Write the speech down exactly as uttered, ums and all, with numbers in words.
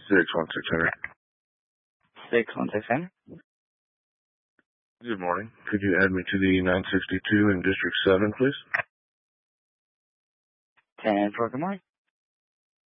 six one six hundred. six one six hundred. Good morning. Could you add me to the nine sixty-two in District seven, please? ten four, good morning.